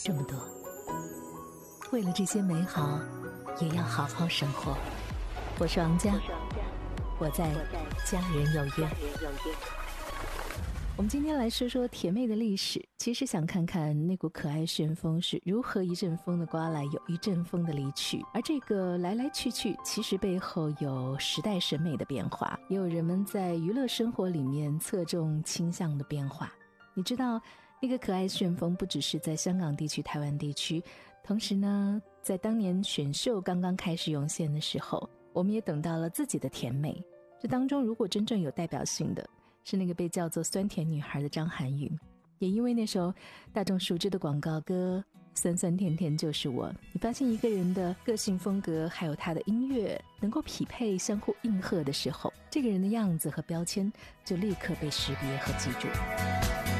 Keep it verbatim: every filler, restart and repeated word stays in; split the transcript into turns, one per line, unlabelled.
这么多，为了这些美好也要好好生活。我是王佳，我在家人有约。我们今天来说说甜妹的历史，其实想看看那股可爱旋风是如何一阵风的刮来，有一阵风的离去，而这个来来去去其实背后有时代审美的变化，也有人们在娱乐生活里面侧重倾向的变化。你知道那个可爱旋风不只是在香港地区、台湾地区，同时呢在当年选秀刚刚开始涌现的时候，我们也等到了自己的甜妹。这当中如果真正有代表性的是那个被叫做酸甜女孩的张含韵，也因为那首大众熟知的广告歌酸酸甜甜就是我，你发现一个人的个性风格还有他的音乐能够匹配相互应和的时候，这个人的样子和标签就立刻被识别和记住。